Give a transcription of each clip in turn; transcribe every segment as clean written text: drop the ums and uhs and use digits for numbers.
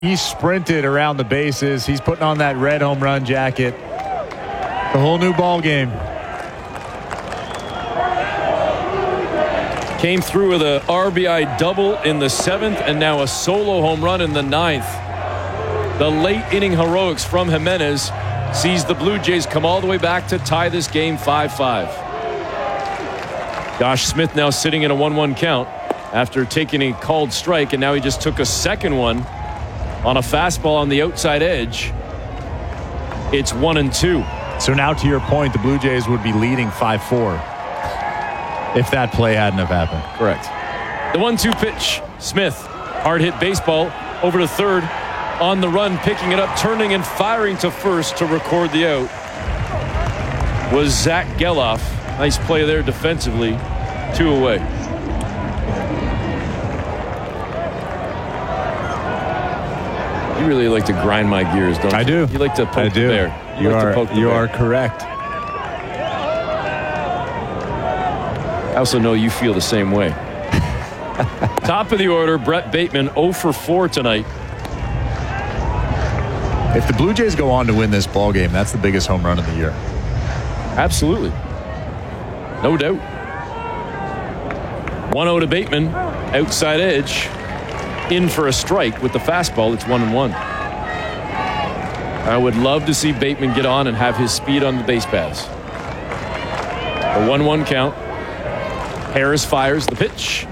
He sprinted around the bases. He's putting on that red home run jacket. The whole new ball game. Came through with a RBI double in the 7th and now a solo home run in the 9th. The late inning heroics from Jimenez sees the Blue Jays come all the way back to tie this game 5-5. Josh Smith now sitting in a 1-1 count after taking a called strike, and now he just took a second one on a fastball on the outside edge. It's 1-2. So now, to your point, the Blue Jays would be leading 5-4 if that play hadn't have happened. Correct. The 1-2 pitch. Smith, hard hit baseball over to third, on the run, picking it up, turning and firing to first to record the out was Zach Geloff. Nice play there defensively. 2 away. You really like to grind my gears, don't you? I do. You like to poke the bear. You are correct. I also know you feel the same way. Top of the order, Brett Bateman, 0 for 4 tonight. If the Blue Jays go on to win this ball game, that's the biggest home run of the year. Absolutely. No doubt. 1-0 to Bateman. Outside edge. In for a strike with the fastball. It's 1-1. I would love to see Bateman get on and have his speed on the base paths. A 1-1 count. Harris fires the pitch.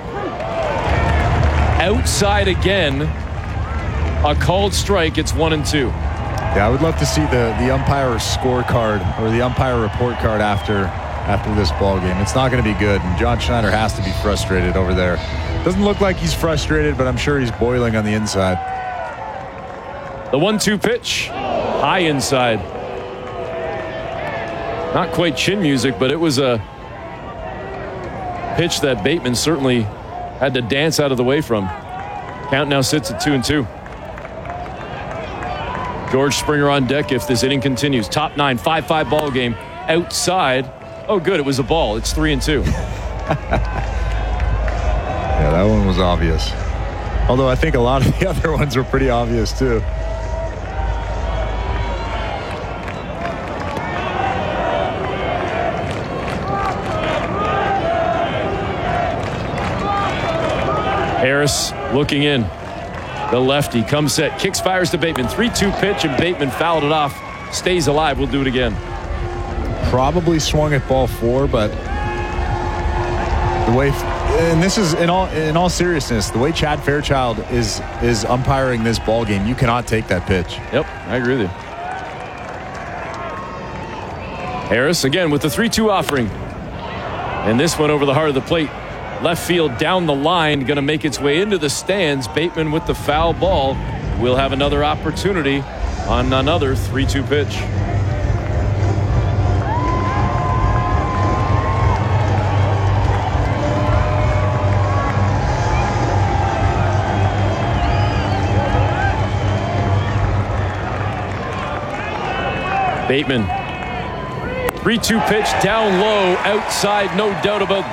Outside again. A called strike. It's 1-2. Yeah, I would love to see the umpire's scorecard or the umpire report card after this ball game. It's not going to be good, and John Schneider has to be frustrated over there. Doesn't look like he's frustrated, but I'm sure he's boiling on the inside. The 1-2 pitch, high inside. Not quite chin music, but it was a pitch that Bateman certainly had to dance out of the way from. Count now sits at 2-2. George Springer on deck if this inning continues. Top 9, 5-5 ball game. Outside. Oh, good. It was a ball. It's 3-2. Yeah, that one was obvious. Although I think a lot of the other ones were pretty obvious too. Harris looking in. The lefty comes set, kicks, fires to Bateman. 3-2 pitch, and Bateman fouled it off. Stays alive. We'll do it again. Probably swung at ball 4, but the way, and this is in all seriousness, the way Chad Fairchild is umpiring this ball game, you cannot take that pitch. Yep, I agree with you. Harris again with the 3-2 offering, and this one over the heart of the plate. Left field down the line, going to make its way into the stands. Bateman with the foul ball. We'll have another opportunity on another 3-2 pitch. Bateman. 3-2 pitch down low, outside, no doubt about